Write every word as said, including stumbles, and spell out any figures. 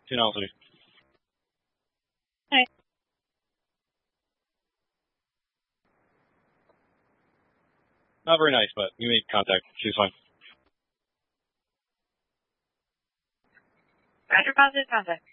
Two City. Hi. Not very nice, but we made contact. She's fine. Roger, positive contact.